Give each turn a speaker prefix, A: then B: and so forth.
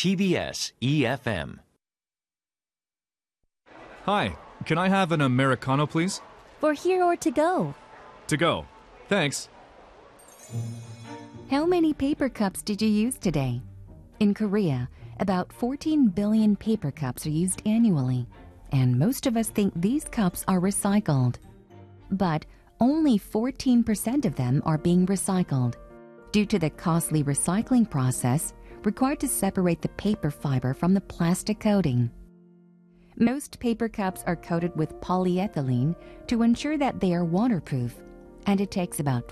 A: TBS EFM.
B: Hi, can I have an Americano, please?
C: For here or to go?
B: To go. Thanks.
C: How many paper cups did you use today? In Korea, about 14 billion paper cups are used annually, and most of us think these cups are recycled. But only 14% of them are being recycled, due to the costly recycling process required to separate the paper fiber from the plastic coating. Most paper cups are coated with polyethylene to ensure that they are waterproof, and it takes about